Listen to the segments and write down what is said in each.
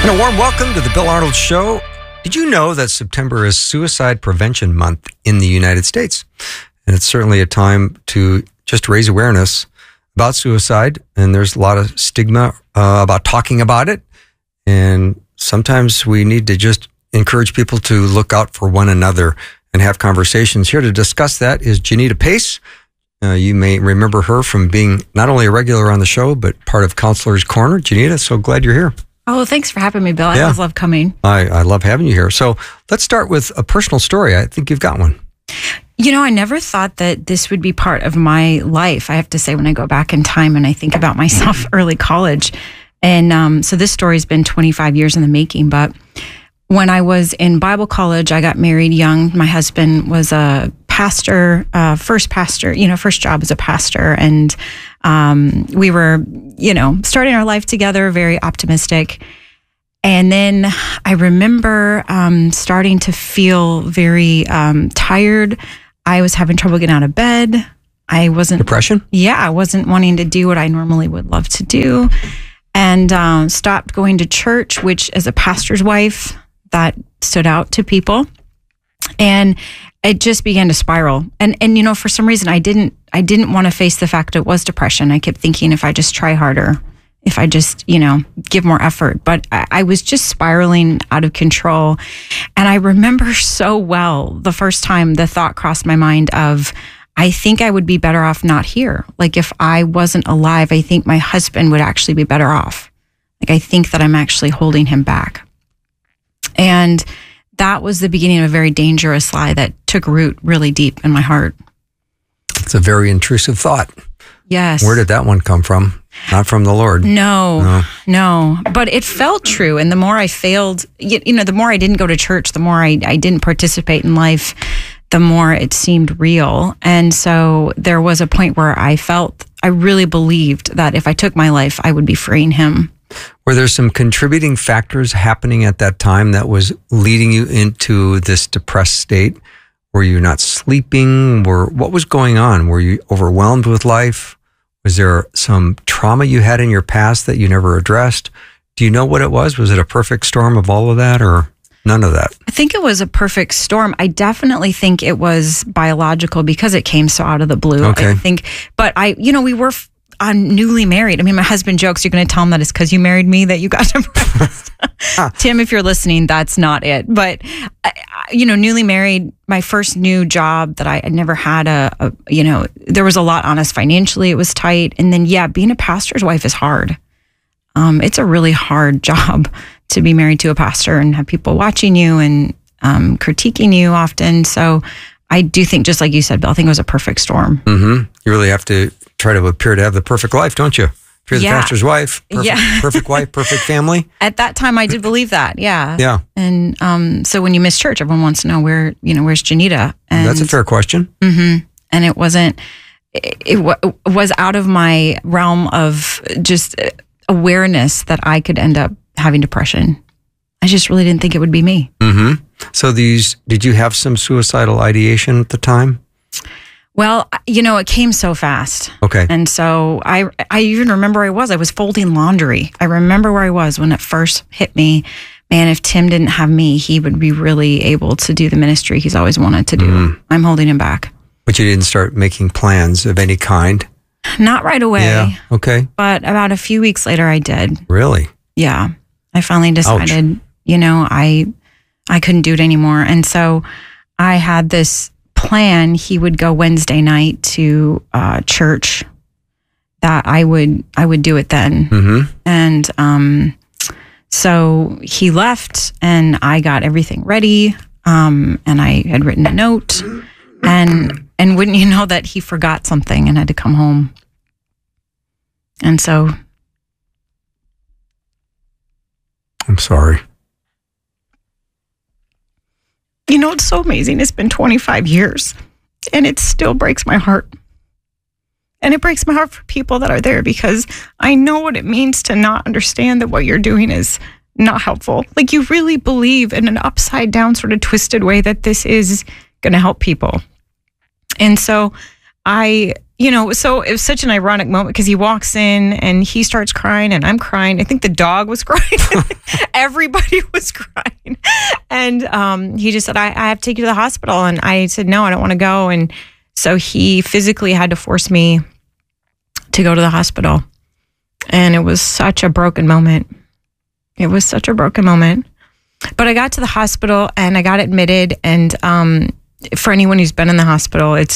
And a warm welcome to the Bill Arnold Show. Did you know that September is Suicide Prevention Month in the United States? And it's certainly a time to just raise awareness about suicide. And there's a lot of stigma about talking about it. And sometimes we need to just encourage people to look out for one another and have conversations. Here to discuss that is Janita Pace. You may remember her from being not only a regular on the show, but part of Counselor's Corner. Janita, so glad you're here. Oh, thanks for having me, Bill. I always love coming. I love having you here. So let's start with a personal story. I think you've got one. You know, I never thought that this would be part of my life. I have to say, when I go back in time and I think about myself early college. And so this story's been 25 years in the making. But when I was in Bible college, I got married young. My husband was a pastor, first job as a pastor. And we were, starting our life together, very optimistic. And then I remember starting to feel very tired. I was having trouble getting out of bed. I wasn't... Depression? Yeah, I wasn't wanting to do what I normally would love to do. And stopped going to church, which as a pastor's wife, that stood out to people. And it just began to spiral. And for some reason, I didn't want to face the fact it was depression. I kept thinking, if I just try harder, if I just, give more effort. But I was just spiraling out of control. And I remember so well the first time the thought crossed my mind of, I think I would be better off not here. Like, if I wasn't alive, I think my husband would actually be better off. Like, I think that I'm actually holding him back. And that was the beginning of a very dangerous lie that took root really deep in my heart. It's a very intrusive thought. Yes. Where did that one come from? Not from the Lord. No. But it felt true. And the more I failed, the more I didn't go to church, the more I didn't participate in life, the more it seemed real. And so there was a point where I really believed that if I took my life, I would be freeing him. Were there some contributing factors happening at that time that was leading you into this depressed state? Were you not sleeping? What was going on? Were you overwhelmed with life? Was there some trauma you had in your past that you never addressed? Do you know what it was? Was it a perfect storm of all of that, or none of that? I think it was a perfect storm. I definitely think it was biological because it came so out of the blue. Okay. I think, but we were newly married. I mean, my husband jokes, you're going to tell him that it's because you married me that you got depressed. Tim, if you're listening, that's not it. But, newly married, my first new job that I had never had there was a lot on us financially. It was tight. And then, being a pastor's wife is hard. It's a really hard job to be married to a pastor and have people watching you and critiquing you often. So I do think, just like you said, Bill, I think it was a perfect storm. Mm-hmm. You really have to try to appear to have the perfect life, don't you? If you're the pastor's wife, perfect wife, perfect family. At that time, I did believe that. Yeah. Yeah. And so when you miss church, everyone wants to know where's Janita? And that's a fair question. Mm-hmm. And it wasn't. It was out of my realm of just awareness that I could end up having depression. I just really didn't think it would be me. Mm-hmm. So did you have some suicidal ideation at the time? Well, it came so fast. Okay. And so I even remember I was folding laundry. I remember where I was when it first hit me. Man, if Tim didn't have me, he would be really able to do the ministry he's always wanted to do. Mm. I'm holding him back. But you didn't start making plans of any kind? Not right away. Yeah, okay. But about a few weeks later, I did. Really? Yeah. I finally decided, I couldn't do it anymore. And so I had this plan. He would go Wednesday night to church, that I would do it then. Mm-hmm. And so he left and I got everything ready. And I had written a note, and wouldn't you know that he forgot something and had to come home. And so. I'm sorry. It's so amazing. It's been 25 years and it still breaks my heart. And it breaks my heart for people that are there, because I know what it means to not understand that what you're doing is not helpful. Like, you really believe in an upside down sort of twisted way that this is going to help people. And so so it was such an ironic moment because he walks in and he starts crying and I'm crying. I think the dog was crying. Everybody was crying. And he just said, I have to take you to the hospital. And I said, no, I don't want to go. And so he physically had to force me to go to the hospital. And it was such a broken moment. It was such a broken moment. But I got to the hospital and I got admitted. And for anyone who's been in the hospital, it's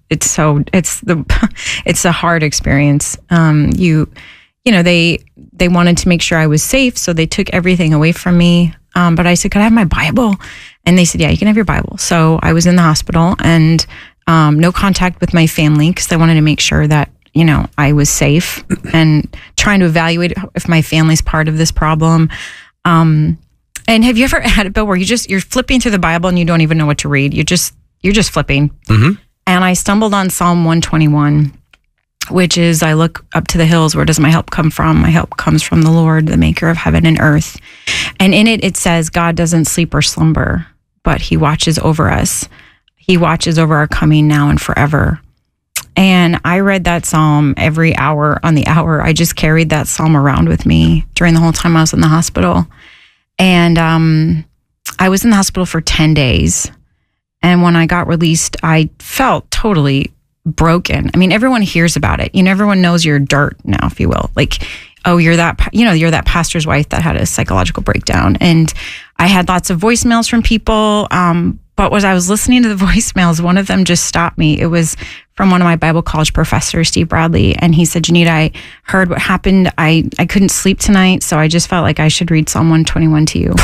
a hard experience. They wanted to make sure I was safe, so they took everything away from me. But I said, could I have my Bible? And they said, yeah, you can have your Bible. So I was in the hospital and no contact with my family because they wanted to make sure that, I was safe and trying to evaluate if my family's part of this problem. And have you ever had it, Bill, where you're flipping through the Bible and you don't even know what to read? You're just flipping. Mm-hmm. And I stumbled on Psalm 121, which is, I look up to the hills. Where does my help come from? My help comes from the Lord, the maker of heaven and earth. And in it says, God doesn't sleep or slumber, but he watches over us. He watches over our coming now and forever. And I read that Psalm every hour on the hour. I just carried that Psalm around with me during the whole time I was in the hospital. And I was in the hospital for 10 days. And when I got released, I felt totally broken. I mean, everyone hears about it. Everyone knows you're dirt now, if you will. Like, oh, you're that pastor's wife that had a psychological breakdown. And I had lots of voicemails from people. But as I was listening to the voicemails, one of them just stopped me. It was from one of my Bible college professors, Steve Bradley. And he said, Janita, I heard what happened. I couldn't sleep tonight. So I just felt like I should read Psalm 121 to you.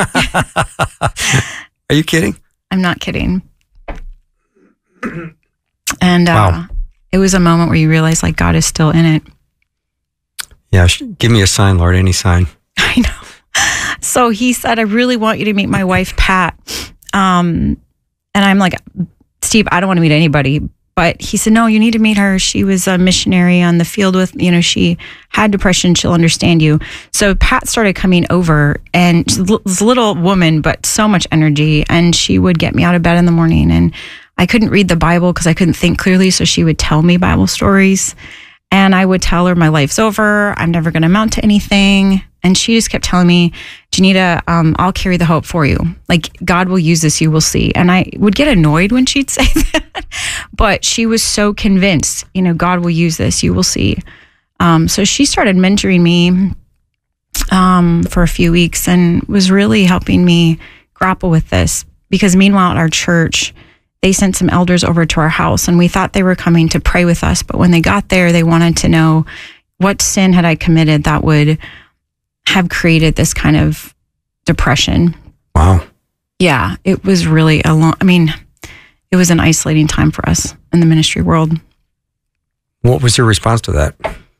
Are you kidding? I'm not kidding. And wow. It was a moment where you realize like God is still in it. Yeah. Give me a sign, Lord, any sign. I know. So he said, I really want you to meet my wife, Pat. And I'm like, Steve, I don't want to meet anybody. But he said, no, you need to meet her. She was a missionary on the field with, she had depression. She'll understand you. So Pat started coming over, and she's a little woman, but so much energy. And she would get me out of bed in the morning. And I couldn't read the Bible because I couldn't think clearly. So she would tell me Bible stories. And I would tell her my life's over. I'm never going to amount to anything. And she just kept telling me, Janita, I'll carry the hope for you. Like, God will use this, you will see. And I would get annoyed when she'd say that. But she was so convinced, God will use this, you will see. So she started mentoring me for a few weeks and was really helping me grapple with this. Because meanwhile, at our church, they sent some elders over to our house, and we thought they were coming to pray with us. But when they got there, they wanted to know what sin had I committed that would have created this kind of depression. Wow. Yeah, it was really it was an isolating time for us in the ministry world. What was your response to that?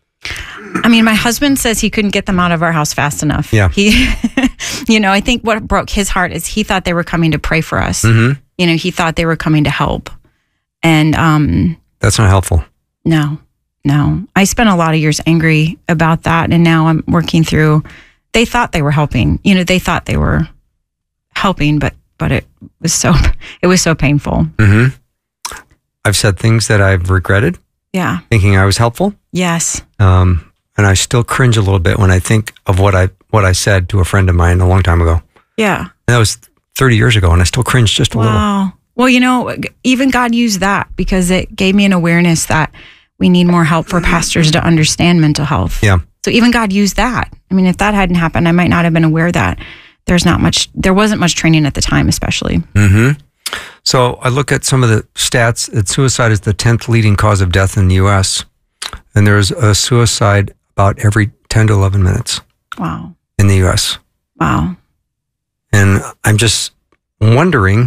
My husband says he couldn't get them out of our house fast enough. Yeah. He, I think what broke his heart is he thought they were coming to pray for us. Mm-hmm. He thought they were coming to help. And that's not helpful. No. I spent a lot of years angry about that. And now I'm working through, they thought they were helping. They thought they were helping, but it was so painful. Mm-hmm. I've said things that I've regretted. Yeah. Thinking I was helpful. Yes. And I still cringe a little bit when I think of what I said to a friend of mine a long time ago. Yeah. And that was 30 years ago, and I still cringe just a little. Wow. Well, even God used that because it gave me an awareness that we need more help for pastors to understand mental health. Yeah. So even God used that. If that hadn't happened, I might not have been aware that there wasn't much training at the time, especially. Mm-hmm. So I look at some of the stats that suicide is the 10th leading cause of death in the U.S. And there's a suicide about every 10 to 11 minutes. Wow. In the U.S. Wow. And I'm just wondering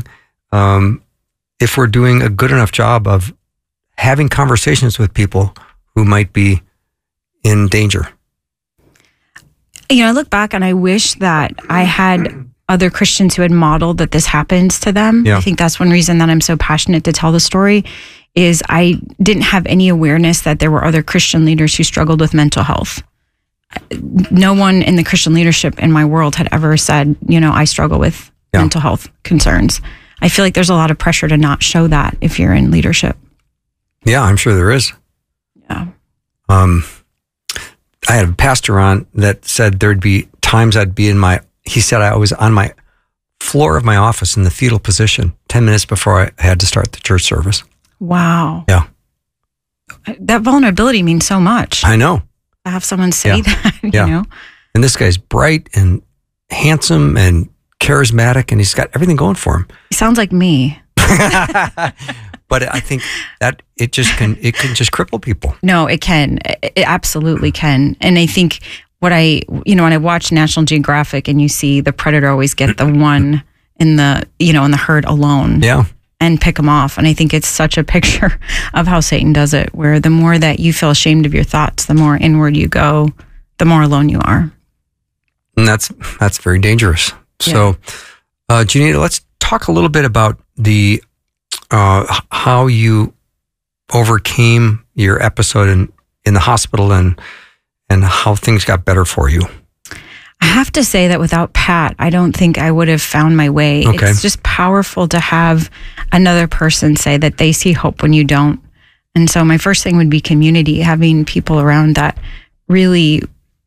if we're doing a good enough job of having conversations with people who might be in danger. I look back and I wish that I had other Christians who had modeled that this happens to them. Yeah. I think that's one reason that I'm so passionate to tell the story is I didn't have any awareness that there were other Christian leaders who struggled with mental health. No one in the Christian leadership in my world had ever said, I struggle with mental health concerns. I feel like there's a lot of pressure to not show that if you're in leadership. Yeah, I'm sure there is. Yeah. I had a pastor on that said there'd be times he said I was on my floor of my office in the fetal position 10 minutes before I had to start the church service. Wow. Yeah. That vulnerability means so much. I know. To have someone say that, you know? And this guy's bright and handsome and charismatic, and he's got everything going for him. He sounds like me. But I think that it can just cripple people. No, it can. It absolutely can. And I think when I watch National Geographic and you see the predator always get the one in the herd alone. Yeah. And pick them off. And I think it's such a picture of how Satan does it, where the more that you feel ashamed of your thoughts, the more inward you go, the more alone you are. And that's very dangerous. Yeah. So, Janita, let's talk a little bit about the how you overcame your episode in the hospital and how things got better for you. I have to say that without Pat, I don't think I would have found my way. Okay. It's just powerful to have another person say that they see hope when you don't. And so my first thing would be community, having people around that really